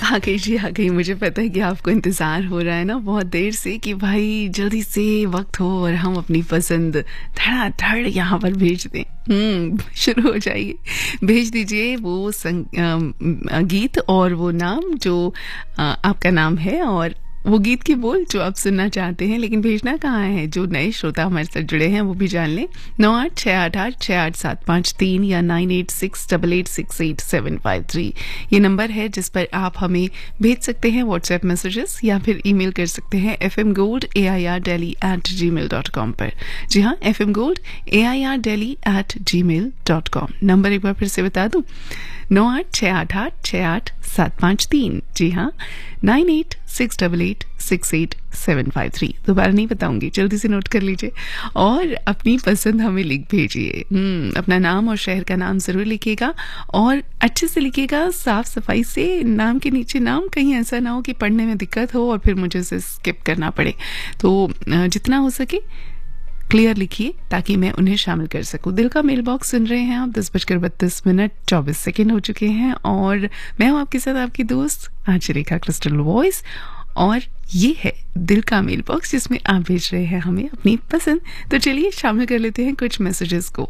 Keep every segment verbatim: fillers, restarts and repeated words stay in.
आ गई जी, आ गई। मुझे पता है कि आपको इंतज़ार हो रहा है ना बहुत देर से कि भाई जल्दी से वक्त हो और हम अपनी पसंद धड़ाधड़ यहाँ पर भेज दें। हम्म शुरू हो जाइए, भेज दीजिए वो संग, अ, गीत और वो नाम जो अ, आपका नाम है और वो गीत के बोल जो आप सुनना चाहते हैं, लेकिन भेजना कहाँ है। जो नए श्रोता हमारे साथ जुड़े हैं वो भी जान लें। नौ आठ छः आठ आठ छः आठ सात पाँच तीन या nine eight six double eight six eight seven five three ये नंबर है जिस पर आप हमें भेज सकते हैं व्हाट्सएप मैसेजेस, या फिर ईमेल कर सकते हैं F M gold A I R daily eight ji mail dot com पर। जी हाँ, F M gold A I R daily eight ji mail dot com. Number एक बार फिर से बता दूँ, नौ आठ छः आठ आठ छः आठ सात पाँच तीन। जी हाँ, nine eight six double eight six eight seven five three. दोबारा नहीं बताऊंगी, जल्दी से नोट कर लीजिए और अपनी पसंद हमें लिख भेजिए। हम्म अपना नाम और शहर का नाम जरूर लिखिएगा और अच्छे से लिखिएगा, साफ सफाई से। नाम के नीचे नाम कहीं ऐसा ना हो कि पढ़ने में दिक्कत हो और फिर मुझे उसे स्किप करना पड़े। तो जितना हो सके क्लियर लिखिए ताकि मैं उन्हें शामिल कर सकूं। दिल का मेल बॉक्स सुन रहे हैं आप। दस बजकर बत्तीस मिनट चौबीस सेकेंड हो चुके हैं और मैं हूं आपके साथ आपकी दोस्त आज रेखा क्रिस्टल वॉइस, और ये है दिल का मेल बॉक्स जिसमें आप भेज रहे हैं हमें अपनी पसंद। तो चलिए शामिल कर लेते हैं कुछ मैसेजेस को।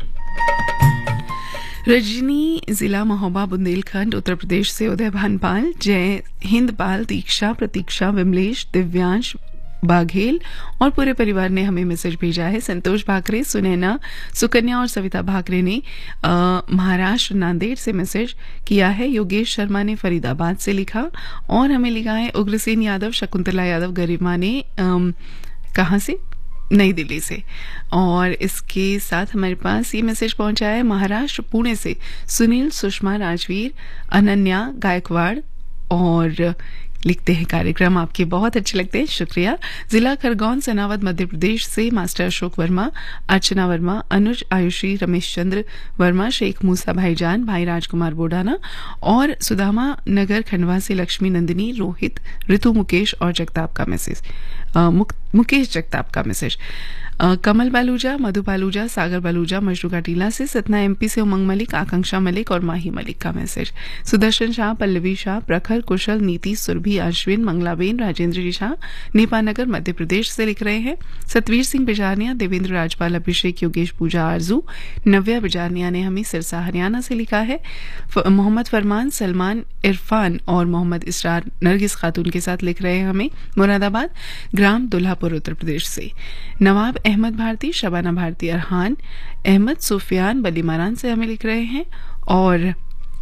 रजनी, जिला महोबा, बुंदेलखंड, उत्तर प्रदेश से उदय भानपाल, जय हिंद पाल, दीक्षा, प्रतीक्षा, विमलेश, दिव्यांश बाघेल और पूरे परिवार ने हमें मैसेज भेजा है। संतोष भाकरे, सुनैना, सुकन्या और सविता भाकरे ने महाराष्ट्र नांदेड़ से मैसेज किया है। योगेश शर्मा ने फरीदाबाद से लिखा और हमें लिखा है उग्रसेन यादव, शकुंतला यादव, गरिमा ने कहाँ से, नई दिल्ली से। और इसके साथ हमारे पास ये मैसेज पहुंचा है महाराष्ट्र पुणे से सुनील, सुषमा, राजवीर, अनन्या गायकवाड़, और लिखते हैं कार्यक्रम आपके बहुत अच्छे लगते हैं, शुक्रिया। जिला खरगोन, सनावद, मध्य प्रदेश से मास्टर अशोक वर्मा, अर्चना वर्मा, अनुज, आयुषी, रमेश चंद्र वर्मा, शेख मूसा भाईजान, भाई राजकुमार बोडाना और सुदामा नगर खंडवा से लक्ष्मी नंदिनी, रोहित, ऋतु, मुकेश और जगताप का मैसेज, मुकेश जगताप का मैसेज। कमल बालूजा, मधु बालूजा, सागर बालूजा, मजरू टीला से, सतना एमपी से उमंग मलिक, आकांक्षा मलिक और माही मलिक का मैसेज। सुदर्शन शाह, पल्लवी शाह, प्रखर, कुशल, नीति, सुरभि, अश्विन, मंगलाबेन, राजेंद्र जी शाह नेपानगर मध्य प्रदेश से लिख रहे हैं। सतवीर सिंह बिजारनिया, देवेंद्र राजपाल, अभिषेक, योगेश, पूजा, आरजू, नव्या बिजारनिया ने हमें सिरसा हरियाणा से लिखा है। मोहम्मद फरमान, सलमान, इरफान और मोहम्मद इसरार नरगिस खातून के साथ लिख रहे हैं हमें मुरादाबाद ग्राम दुल्हापुर उत्तर प्रदेश से। नवाब अहमद भारती, शबाना भारती, अरहान अहमद, सुफियान बलीमारान से हमें लिख रहे हैं। और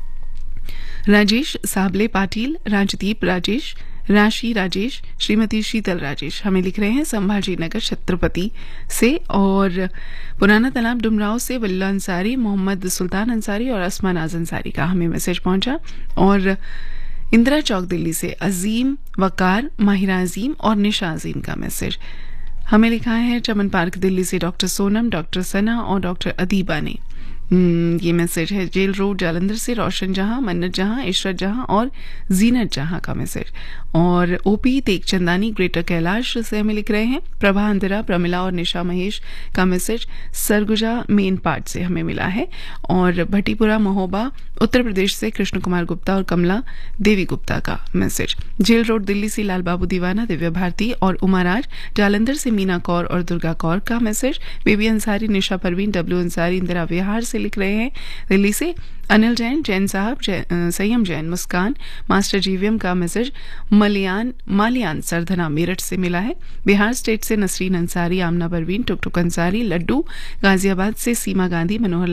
राजेश साबले पाटिल, राजदीप राजेश, राशि राजेश, श्रीमती शीतल राजेश हमें लिख रहे हैं संभाजी नगर छत्रपति से। और पुराना तालाब डुमराव से वल्ला अंसारी, मोहम्मद सुल्तान अंसारी और असमा नाज अंसारी का हमें मैसेज पहुंचा। और इंदिरा चौक दिल्ली से अजीम, वकार, माहिरा अजीम और निशा अजीम का मैसेज हमें लिखा है। चमन पार्क दिल्ली से डॉक्टर सोनम, डॉक्टर सना और डॉक्टर अदीबा ने। ये मैसेज है जेल रोड जालंधर से रोशन जहां, मन्नत जहां, इशरत जहां और जीनत जहां का मैसेज। और ओपी तेगचंदानी, ग्रेटर कैलाश से हमें लिख रहे हैं। प्रभा अंतरा, प्रमिला और निशा महेश का मैसेज सरगुजा मेन पार्ट से हमें मिला है। और भट्टीपुरा महोबा उत्तर प्रदेश से कृष्ण कुमार गुप्ता और कमला देवी गुप्ता का मैसेज। जेल रोड दिल्ली से लाल बाबू दीवाना, दिव्या भारती और उमाराज, जालंधर से मीना कौर और दुर्गा कौर का मैसेज। बेबी अंसारी, निशा परवीन, डब्ल्यू अंसारी, इंदिरा विहार से लिख रहे हैं। दिल्ली से अनिल जैन, जैन साहब, संयम जैन, मुस्कान, मास्टर जीवीएम का मैसेज मलियान मालियान सरधना मेरठ से मिला है। बिहार स्टेट से नसरीन अंसारी, आमना परवीन, टुकटुक अंसारी, लड्डू, गाजियाबाद से सीमा गांधी, मनोहर